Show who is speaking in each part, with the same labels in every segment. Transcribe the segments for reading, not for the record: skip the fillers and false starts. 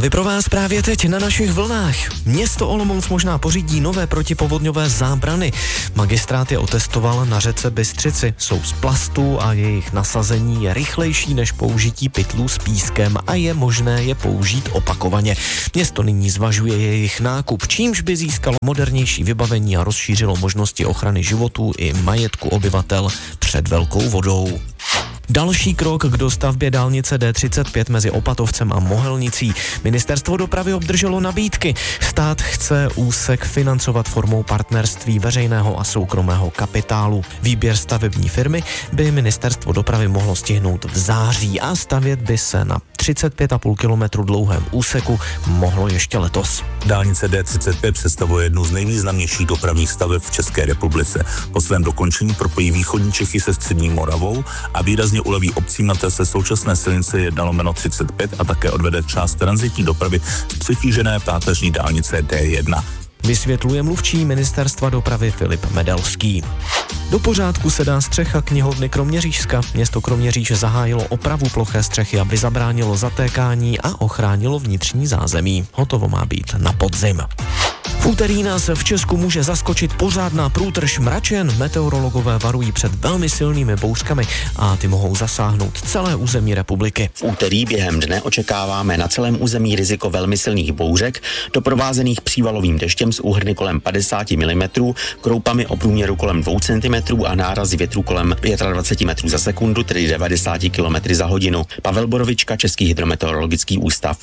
Speaker 1: Zprávy pro vás právě teď na našich vlnách. Město Olomouc možná pořídí nové protipovodňové zábrany. Magistrát je otestoval na řece Bystřici. Jsou z plastu a jejich nasazení je rychlejší než použití pytlů s pískem a je možné je použít opakovaně. Město nyní zvažuje jejich nákup, čímž by získalo modernější vybavení a rozšířilo možnosti ochrany životů i majetku obyvatel před velkou vodou. Další krok k dostavbě dálnice D35 mezi Opatovcem a Mohelnicí. Ministerstvo dopravy obdrželo nabídky. Stát chce úsek financovat formou partnerství veřejného a soukromého kapitálu. Výběr stavební firmy by Ministerstvo dopravy mohlo stihnout v září a stavět by se na 35,5 kilometru dlouhém úseku mohlo ještě letos.
Speaker 2: Dálnice D35 představuje jednu z nejvýznamnějších dopravních staveb v České republice. Po svém dokončení propojí východní Čechy se střední Moravou a výrazně uleví obcím na trase současné silnice 1/35 a také odvede část tranzitní dopravy z přetížené páteřní dálnice D1.
Speaker 1: Vysvětluje mluvčí Ministerstva dopravy Filip Medelský. Do pořádku se dá střecha knihovny Kroměřížska. Město Kroměříž zahájilo opravu ploché střechy, aby zabránilo zatékání a ochránilo vnitřní zázemí. Hotovo má být na podzim. V úterý nás v Česku může zaskočit pořádná průtrž mračen. Meteorologové varují před velmi silnými bouřkami a ty mohou zasáhnout celé území republiky.
Speaker 3: V úterý během dne očekáváme na celém území riziko velmi silných bouřek, doprovázených přívalovým deštěm s úhrny kolem 50 mm, kroupami o průměru kolem 2 cm a nárazy větru kolem 25 metrů za sekundu, tedy 90 km za hodinu. Pavel Borovička, Český hydrometeorologický ústav.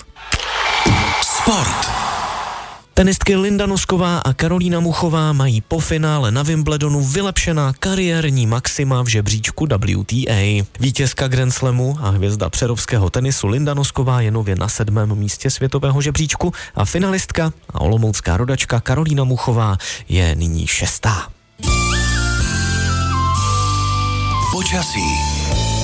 Speaker 1: Sport. Tenistky Linda Nosková a Karolína Muchová mají po finále na Wimbledonu vylepšená kariérní maxima v žebříčku WTA. Vítězka Grand Slamu a hvězda přerovského tenisu Linda Nosková je nově na 7. místě světového žebříčku a finalistka a olomoucká rodačka Karolína Muchová je nyní 6.
Speaker 4: Počasí.